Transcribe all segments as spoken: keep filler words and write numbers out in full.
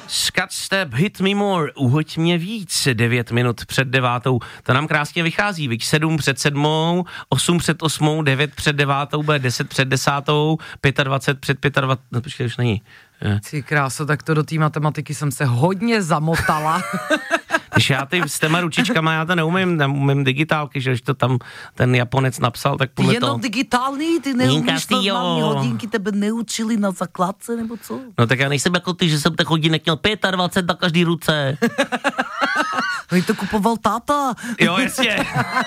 Scott Step, Hit Me More, uhoď mě víc, devět minut před devátou, to nám krásně vychází, viď, sedm před sedmou, osm před osmou, devět před devátou, bude deset před desátou, dvacet pět před dvacet pět, no počkej, už není. Ty kráso, tak to do té matematiky jsem se hodně zamotala. Když já ty s těma ručičkama, já to neumím, neumím digitálky, že když to tam ten Japonec napsal, tak podle Ty jenom toho... digitální, ty neumíš to, mám hodinky tebe neučili na základce, nebo co? No tak já nejsem jako ty, že jsem těch hodinek měl dvacet pět na každý ruce. Hej, to kupoval táta. Jo, jasně.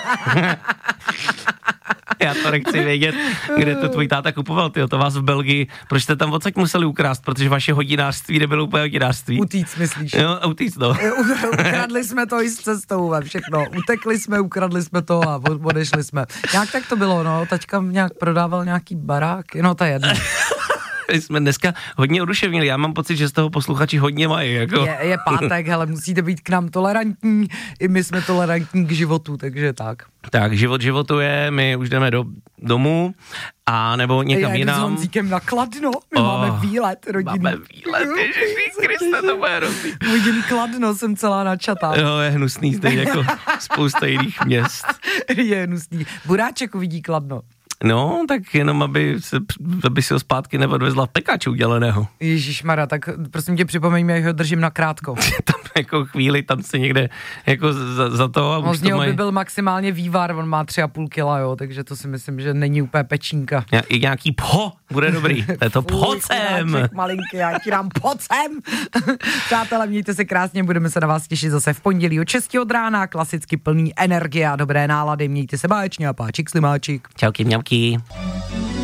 Já to nechci vědět, kde to tvůj táta kupoval, tyjo, to vás v Belgii, proč jste tam odsaď museli ukrást, protože vaše hodinářství nebylo úplně hodinářství. Utíct, myslíš? Jo, utíct, no. Ukradli jsme to i s cestou a všechno, utekli jsme, ukradli jsme to a odešli jsme. Nějak tak to bylo, no, taťka nějak prodával nějaký barák, no to je jedno. Jsme dneska hodně oduševnili, já mám pocit, že z toho posluchači hodně mají, jako. Je, je pátek, hele, musíte být k nám tolerantní, i my jsme tolerantní k životu, takže tak. Tak, život životu je, my už jdeme do domů, a nebo někam já jinam. Já jdu s Honzíkem na Kladno, my oh, máme výlet rodinný. Máme výlet, Ježiši Kriste, to bude hrozný. Uvidím Kladno, jsem celá načatá. Jo, je hnusný, stejně jako spousta jiných měst. Je hnusný. Buráček uvidí Kladno. No, tak jenom, aby, se, aby si ho zpátky neodvezla pekáče udělaného. Ježišmarja, tak prosím tě připomeň mi, jak ho držím na krátko. Tam jako chvíli, tam se někde jako za, za to. A on už z něho to mají... by byl maximálně vývar, on má tři a půl kila, jo, takže to si myslím, že není úplně pečínka. Ně, I nějaký pho bude dobrý, to je to pocem. Malinký, já ti dám pocem. Přátelé, mějte se krásně, budeme se na vás těšit zase v pondělí od šesti od rána, klasicky plný energie a dobré nálady, mějte se báječně a páčik slimáčik. Čauky, mňauky.